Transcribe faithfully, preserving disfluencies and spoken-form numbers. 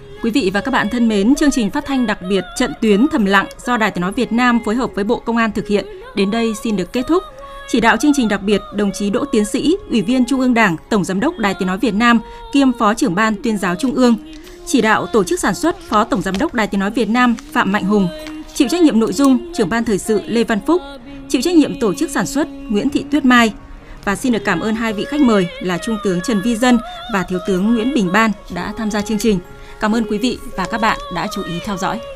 Quý vị và các bạn thân mến, chương trình phát thanh đặc biệt Trận tuyến thầm lặng do Đài Tiếng nói Việt Nam phối hợp với Bộ Công an thực hiện đến đây xin được kết thúc. Chỉ đạo chương trình đặc biệt, đồng chí Đỗ Tiến Sĩ, Ủy viên Trung ương Đảng, Tổng giám đốc Đài Tiếng nói Việt Nam, kiêm Phó trưởng ban Tuyên giáo Trung ương. Chỉ đạo tổ chức sản xuất, Phó Tổng giám đốc Đài Tiếng nói Việt Nam Phạm Mạnh Hùng. Chịu trách nhiệm nội dung, trưởng ban thời sự Lê Văn Phúc. Chịu trách nhiệm tổ chức sản xuất Nguyễn Thị Tuyết Mai. Và xin được cảm ơn hai vị khách mời là Trung tướng Trần Vi Dân và Thiếu tướng Nguyễn Bình Ban đã tham gia chương trình. Cảm ơn quý vị và các bạn đã chú ý theo dõi.